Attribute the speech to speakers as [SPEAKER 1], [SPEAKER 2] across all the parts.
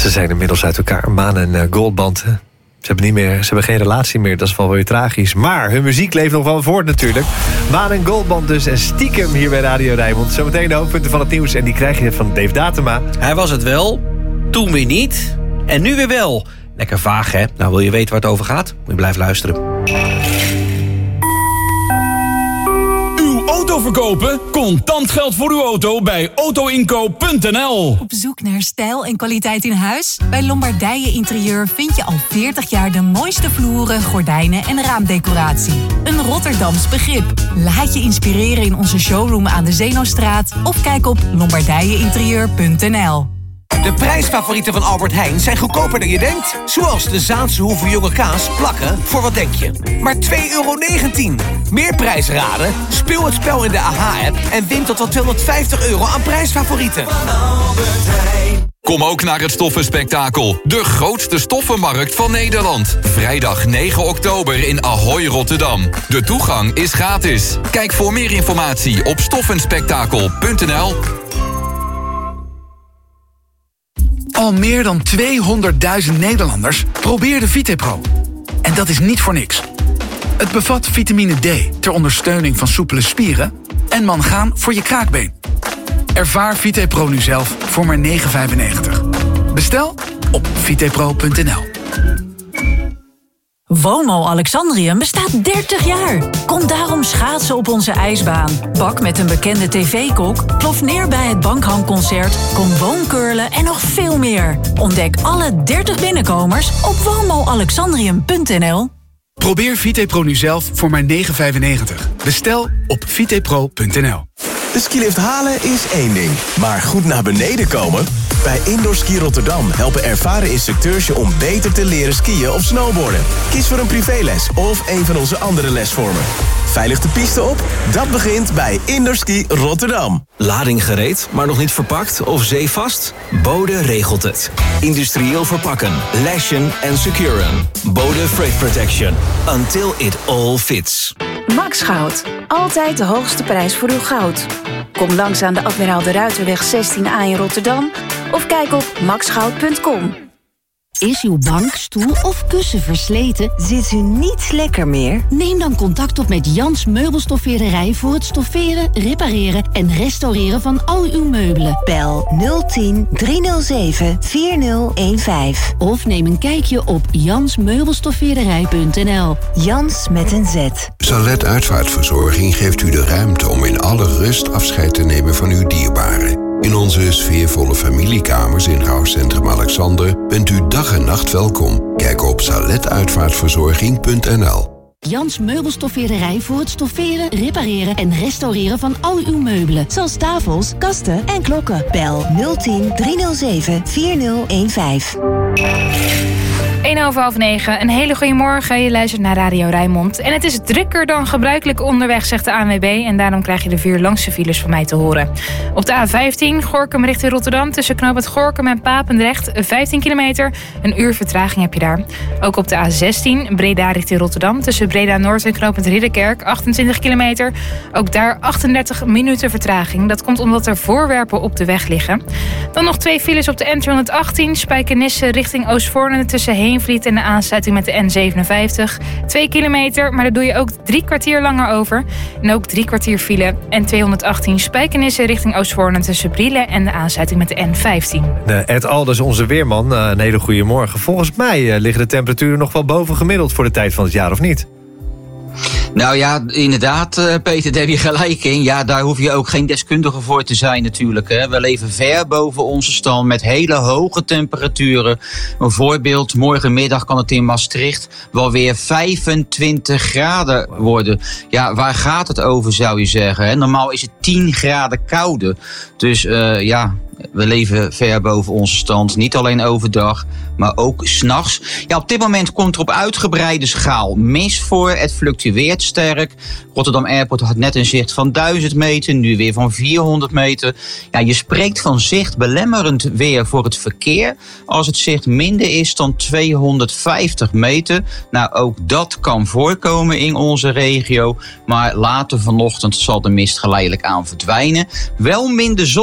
[SPEAKER 1] Ze zijn inmiddels uit elkaar. Maan en Goldband. Ze hebben geen relatie meer. Dat is wel weer tragisch. Maar hun muziek leeft nog wel voort natuurlijk. Maan en Goldband dus. En stiekem hier bij Radio Rijnmond. Zometeen de hoofdpunten van het nieuws. En die krijg je van Dave Datema.
[SPEAKER 2] Hij was het wel. Toen weer niet. En nu weer wel. Lekker vaag, hè? Nou, wil je weten waar het over gaat? Moet je blijven luisteren.
[SPEAKER 3] Auto verkopen? Contant geld voor uw auto bij autoinkoop.nl.
[SPEAKER 4] Op zoek naar stijl en kwaliteit in huis? Bij Lombardije Interieur vind je al 40 jaar de mooiste vloeren, gordijnen en raamdecoratie. Een Rotterdams begrip. Laat je inspireren in onze showroom aan de Zeenostraat of kijk op lombardijeinterieur.nl.
[SPEAKER 5] De prijsfavorieten van Albert Heijn zijn goedkoper dan je denkt. Zoals de Zaanse Hoeve Jonge Kaas plakken voor wat denk je? Maar €2,19. Meer prijs raden? Speel het spel in de AH-app en win tot wel €250 aan prijsfavorieten.
[SPEAKER 6] Kom ook naar het Stoffenspektakel. De grootste stoffenmarkt van Nederland. Vrijdag 9 oktober in Ahoy, Rotterdam. De toegang is gratis. Kijk voor meer informatie op stoffenspektakel.nl.
[SPEAKER 7] Al meer dan 200.000 Nederlanders probeerden VitePro. En dat is niet voor niks. Het bevat vitamine D ter ondersteuning van soepele spieren en mangaan voor je kraakbeen. Ervaar VitePro nu zelf voor maar €9,95. Bestel op vitepro.nl.
[SPEAKER 4] Woonmol Alexandrium bestaat 30 jaar. Kom daarom schaatsen op onze ijsbaan. Bak met een bekende tv-kok, plof neer bij het Bankhangconcert, kom woonkurlen en nog veel meer. Ontdek alle 30 binnenkomers op woonmolalexandrium.nl.
[SPEAKER 7] Probeer VitePro nu zelf voor maar €9,95. Bestel op vitepro.nl.
[SPEAKER 8] De skilift halen is één ding, maar goed naar beneden komen? Bij Indoor Ski Rotterdam helpen ervaren instructeurs je om beter te leren skiën of snowboarden. Kies voor een privéles of een van onze andere lesvormen. Veilig de piste op? Dat begint bij Indoor Ski Rotterdam.
[SPEAKER 9] Lading gereed, maar nog niet verpakt of zeevast? Bode regelt het. Industrieel verpakken, lashen en securen. Bode Freight Protection. Until it all fits.
[SPEAKER 10] Max Goud. Altijd de hoogste prijs voor uw goud. Kom langs aan de Admiraal de Ruiterweg 16A in Rotterdam of kijk op maxgoud.com.
[SPEAKER 11] Is uw bank, stoel of kussen versleten?
[SPEAKER 12] Zit u niet lekker meer?
[SPEAKER 11] Neem dan contact op met Jans Meubelstoffeerderij voor het stofferen, repareren en restaureren van al uw meubelen.
[SPEAKER 12] Bel 010 307 4015.
[SPEAKER 11] Of neem een kijkje op jansmeubelstoffeerderij.nl.
[SPEAKER 12] Jans met een Z.
[SPEAKER 13] Salet Uitvaartverzorging geeft u de ruimte om in alle rust afscheid te nemen van uw dierbaren. In onze sfeervolle familiekamers in Rouwcentrum Alexander bent u dag en nacht welkom. Kijk op saletuitvaartverzorging.nl.
[SPEAKER 11] Jans Meubelstoffeerderij voor het stofferen, repareren en restaureren van al uw meubelen.
[SPEAKER 12] Zoals tafels, kasten en klokken. Bel 010 307 4015.
[SPEAKER 14] 9:08. Een hele goede morgen. Je luistert naar Radio Rijnmond. En het is drukker dan gebruikelijk onderweg, zegt de ANWB. En daarom krijg je de 4 langste files van mij te horen. Op de A15, Gorinchem richting Rotterdam. Tussen knooppunt Gorinchem en Papendrecht. 15 kilometer. Een uur vertraging heb je daar. Ook op de A16, Breda richting Rotterdam. Tussen Breda Noord en knooppunt Ridderkerk. 28 kilometer. Ook daar 38 minuten vertraging. Dat komt omdat er voorwerpen op de weg liggen. Dan nog 2 files op de N218. Spijkenisse richting Oostvoorne. Tussen Heenvliet en de aansluiting met de N57. 2 kilometer, maar daar doe je ook 3 kwartier langer over. En ook 3 kwartier file. N218 Spijkenisse richting Oostvoorne tussen Brielen en de aansluiting met de N15.
[SPEAKER 1] Ed Alders, onze weerman. Een hele goede morgen. Volgens mij liggen de temperaturen nog wel boven gemiddeld voor de tijd van het jaar, of niet?
[SPEAKER 15] Nou ja, inderdaad, Peter, daar heb je gelijk in. Ja, daar hoef je ook geen deskundige voor te zijn natuurlijk. Hè. We leven ver boven onze stand met hele hoge temperaturen. Een voorbeeld, morgenmiddag kan het in Maastricht wel weer 25 graden worden. Ja, waar gaat het over, zou je zeggen? Hè? Normaal is het 10 graden kouder. Dus ja... We leven ver boven onze stand, niet alleen overdag, maar ook 's nachts. Ja, op dit moment komt er op uitgebreide schaal mist voor. Het fluctueert sterk. Rotterdam Airport had net een zicht van 1000 meter, nu weer van 400 meter. Ja, je spreekt van zichtbelemmerend weer voor het verkeer als het zicht minder is dan 250 meter. Nou, ook dat kan voorkomen in onze regio. Maar later vanochtend zal de mist geleidelijk aan verdwijnen. Wel minder zon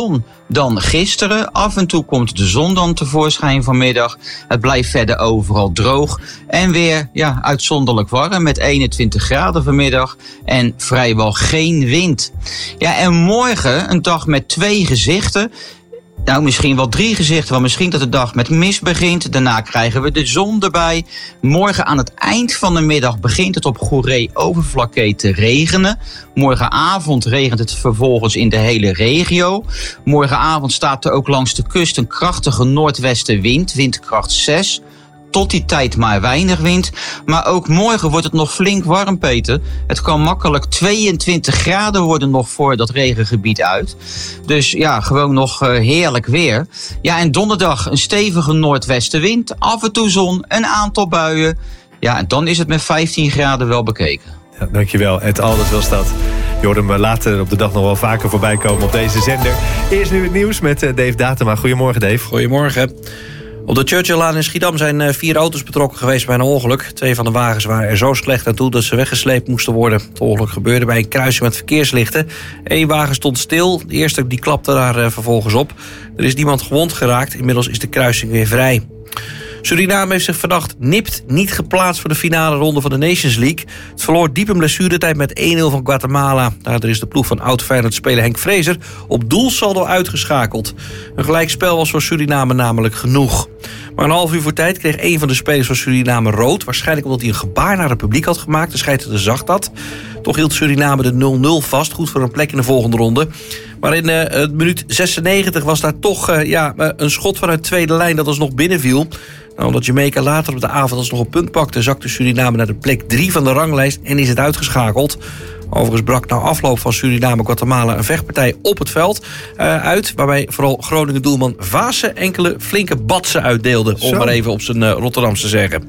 [SPEAKER 15] dan gisteren. Af en toe komt de zon dan tevoorschijn vanmiddag. Het blijft verder overal droog. En weer uitzonderlijk warm met 21 graden vanmiddag. En vrijwel geen wind. Ja, en morgen een dag met 2 gezichten. Nou, misschien wel 3 gezichten, want misschien dat de dag met mist begint. Daarna krijgen we de zon erbij. Morgen aan het eind van de middag begint het op Goeree-Overflakkee te regenen. Morgenavond regent het vervolgens in de hele regio. Morgenavond staat er ook langs de kust een krachtige noordwestenwind, windkracht 6. Tot die tijd maar weinig wind. Maar ook morgen wordt het nog flink warm, Peter. Het kan makkelijk 22 graden worden nog voor dat regengebied uit. Dus ja, gewoon nog heerlijk weer. Ja, en donderdag een stevige noordwestenwind. Af en toe zon, een aantal buien. Ja, en dan is het met 15 graden wel bekeken.
[SPEAKER 1] Ja, dankjewel. Het Aldert was dat. Je hoort hem later op de dag nog wel vaker voorbij komen op deze zender. Eerst nu het nieuws met Dave Datema. Goedemorgen, Dave.
[SPEAKER 2] Goedemorgem. Op de Churchilllaan in Schiedam zijn 4 auto's betrokken geweest bij een ongeluk. 2 van de wagens waren er zo slecht aan toe dat ze weggesleept moesten worden. Het ongeluk gebeurde bij een kruising met verkeerslichten. 1 wagen stond stil, de eerste die klapte daar vervolgens op. Er is niemand gewond geraakt, inmiddels is de kruising weer vrij. Suriname heeft zich vannacht nipt niet geplaatst voor de finale ronde van de Nations League. Het verloor diep in blessuretijd met 1-0 van Guatemala. Daardoor is de ploeg van oud-Feyenoord-speler Henk Vrezer op doelsaldo uitgeschakeld. Een gelijkspel was voor Suriname namelijk genoeg. Maar een half uur voor tijd kreeg een van de spelers van Suriname rood. Waarschijnlijk omdat hij een gebaar naar het publiek had gemaakt. De scheidsrechter zag dat. Toch hield Suriname de 0-0 vast. Goed voor een plek in de volgende ronde. Maar in minuut 96 was daar toch een schot vanuit tweede lijn dat alsnog binnenviel. Nou, omdat Jamaica later op de avond alsnog een punt pakte, zakte Suriname naar de plek 3 van de ranglijst en is het uitgeschakeld. Overigens brak na afloop van Suriname-Guatemala een vechtpartij op het veld uit, waarbij vooral Groningen-doelman Vaassen enkele flinke batsen uitdeelde, om maar even op zijn Rotterdamse te zeggen.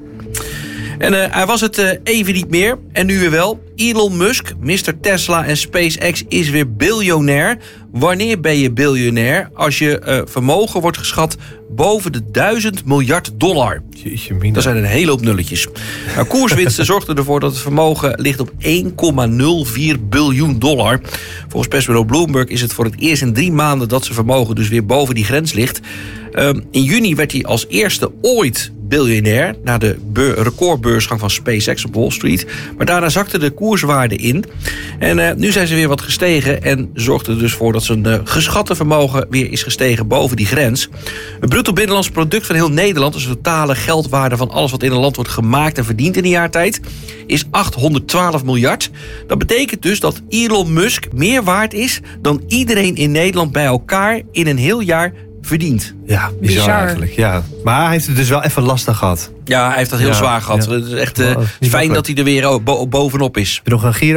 [SPEAKER 2] En hij was het even niet meer. En nu weer wel. Elon Musk, Mr. Tesla en SpaceX is weer biljonair. Wanneer ben je biljonair? Als je vermogen wordt geschat boven de $1000 miljard. Dat zijn een hele hoop nulletjes. Nou, koerswinsten zorgden ervoor dat het vermogen ligt op $1,04 biljoen. Volgens persbureau Bloomberg is het voor het eerst in 3 maanden dat zijn vermogen dus weer boven die grens ligt. In juni werd hij als eerste ooit biljonair na de recordbeursgang van SpaceX op Wall Street. Maar daarna zakte de koerswaarde in. En nu zijn ze weer wat gestegen en zorgde er dus voor dat zijn geschatte vermogen weer is gestegen boven die grens. Het bruto binnenlands product van heel Nederland, dus de totale geldwaarde van alles wat in een land wordt gemaakt en verdiend in een jaar tijd, is 812 miljard. Dat betekent dus dat Elon Musk meer waard is dan iedereen in Nederland bij elkaar in een heel jaar verdient.
[SPEAKER 1] Ja, bizar eigenlijk. Ja. Maar hij heeft het dus wel even lastig gehad.
[SPEAKER 2] Ja, hij heeft dat heel zwaar gehad. Het is echt fijn dat hij er weer bovenop is.
[SPEAKER 1] Heb je nog een Giro